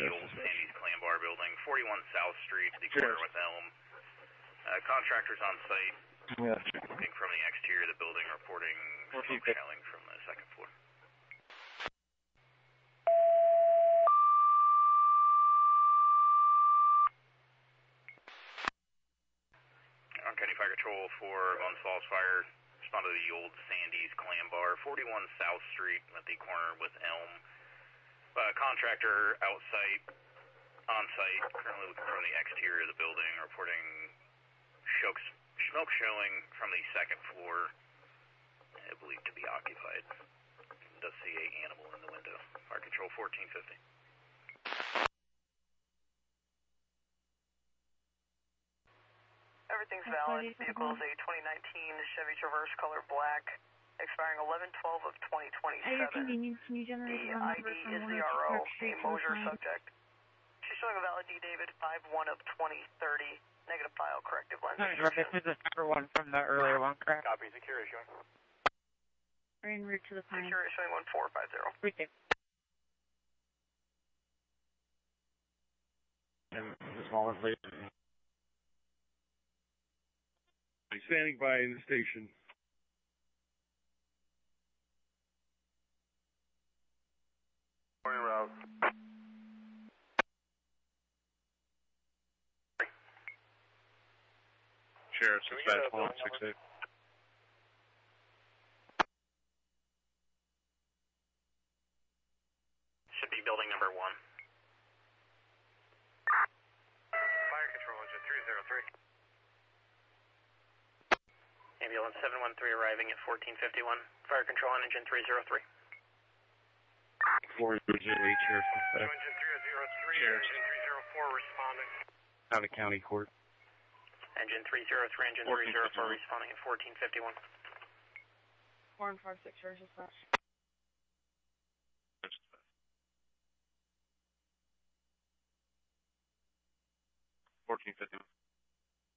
the old Sandy's Clam Bar building, 41 South Street, the corner with Elm. Contractors on site. Yeah. Looking from the exterior of the building, reporting smoke shelling from the second floor. County Fire Control for Bones Falls Fire. Respond to the old Sandy's Clam Bar, 41 South Street at the corner with Elm. Contractor outside, on site, currently looking from the exterior of the building, reporting smoke showing from the second floor, believed to be occupied. Does see an animal in the window. Fire Control 1450. Everything's valid. Vehicle is a 2019 Chevy Traverse color black, expiring 11/12 of 2027. At your convenience, can you generate the a ID is the RO, a Mosier subject. She's showing a valid D David 5/1 of 2030. Negative file, corrective lens. This is the number one from the earlier one, correct? Copy, secure issuing. We're en route to the Pine. Secure issuing 1450. Everything. And the smallest lady. Standing by in the station. Morning route. Sheriff's dispatch 168. Should be building number 1. Fire control engine 303. Ambulance 713 arriving at 1451. Fire control on engine 303. 408 Sheriff's dispatch. Engine 303, Sheriff's. engine 304 responding. Out of county court. Engine 303, engine 304 responding at 1451. 4 and 5, 6, Sheriff's dispatch. 1451.